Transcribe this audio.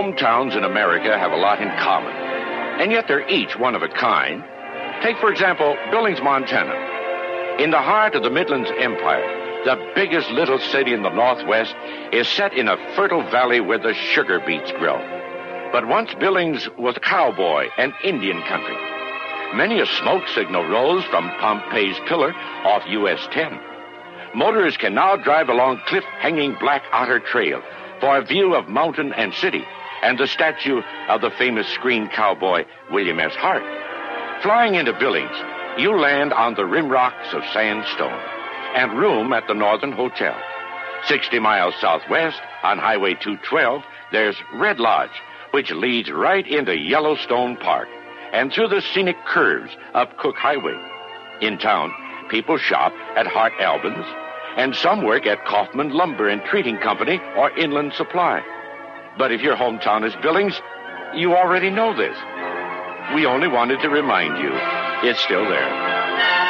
hometowns in America have a lot in common, and yet they're each one of a kind. Take, for example, Billings, Montana. In the heart of the Midlands Empire, the biggest little city in the Northwest is set in a fertile valley where the sugar beets grow. But once Billings was cowboy and Indian country. Many a smoke signal rose from Pompey's Pillar off US 10. Motorists can now drive along cliff-hanging Black Otter Trail for a view of mountain and city and the statue of the famous screen cowboy William S. Hart. Flying into Billings, you land on the rim rocks of sandstone and room at the Northern Hotel. 60 miles southwest on Highway 212, there's Red Lodge, which leads right into Yellowstone Park and through the scenic curves up Cook Highway. In town, people shop at Hart Albans, and some work at Kaufman Lumber and Treating Company or Inland Supply. But if your hometown is Billings, you already know this. We only wanted to remind you it's still there.